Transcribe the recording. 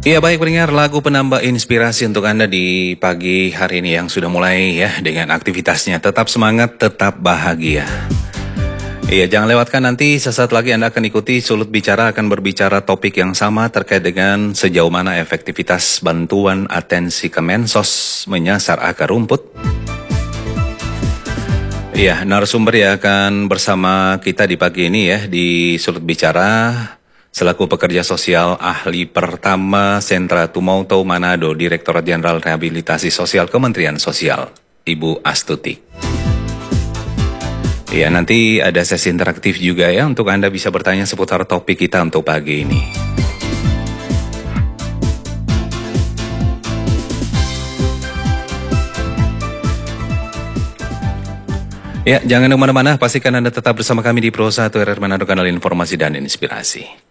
Iya baik pendengar, lagu penambah inspirasi untuk Anda di pagi hari ini yang sudah mulai ya dengan aktivitasnya. Tetap semangat, tetap bahagia. Iya, jangan lewatkan nanti sesaat lagi Anda akan ikuti Sulut Bicara akan berbicara topik yang sama terkait dengan sejauh mana efektivitas bantuan atensi Kemensos menyasar akar rumput. Iya, narasumber yang akan bersama kita di pagi ini ya di Sulut Bicara selaku pekerja sosial ahli pertama Sentra Tumauto Manado, Direktorat Jenderal Rehabilitasi Sosial Kementerian Sosial, Ibu Astuti. Ya, nanti ada sesi interaktif juga ya untuk Anda bisa bertanya seputar topik kita untuk pagi ini. Ya, jangan kemana-mana, pastikan Anda tetap bersama kami di Pro 1 RR Manado, kanal informasi dan inspirasi.